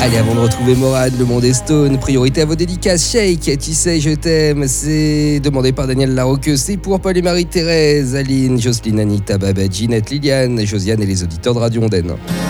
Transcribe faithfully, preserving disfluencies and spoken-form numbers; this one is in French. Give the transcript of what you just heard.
Allez, avant de retrouver Morad, le monde est stone. Priorité à vos dédicaces. Shake, tu sais, je t'aime. C'est demandé par Daniel Larocque. C'est pour Paul et Marie-Thérèse, Aline, Jocelyne, Anita, Babette, Ginette, Liliane, Josiane et les auditeurs de Radio Ondaine.